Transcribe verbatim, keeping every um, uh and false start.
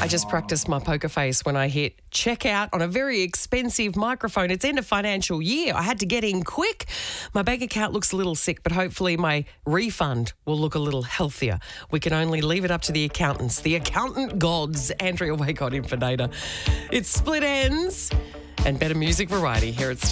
I just practiced my poker face when I hit checkout on a very expensive microphone. It's end of financial year. I had to get in quick. My bank account looks a little sick, but hopefully my refund will look a little healthier. We can only leave it up to the accountants, the accountant gods. Andrea Wake on Infinator. It's Split Ends and better music variety here at Star.